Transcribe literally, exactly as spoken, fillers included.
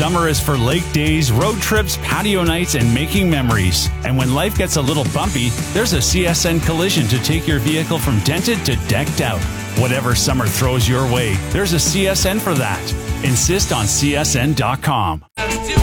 Summer is for lake days, road trips, patio nights, and making memories. And when life gets a little bumpy, there's a C S N Collision to take your vehicle from dented to decked out. Whatever summer throws your way, there's a C S N for that. Insist on C S N dot com.